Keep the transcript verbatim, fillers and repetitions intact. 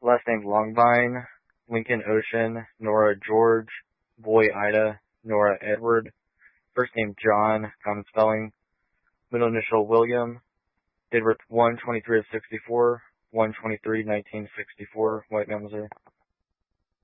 Last name Longvine, Lincoln Ocean, Nora George, Boy Ida, Nora Edward. First name John, common spelling. Middle initial William. Date of birth one twenty-three of sixty-four, one twenty-three nineteen sixty-four, White Male, Missouri.